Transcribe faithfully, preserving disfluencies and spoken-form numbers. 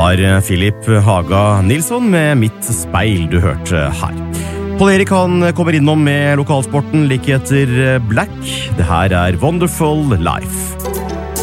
var Philip Haga Nilsson med Mitt speil du hørte her. Paul Erik han kommer innom med lokalsporten like etter Black. Det her er Wonderful Life.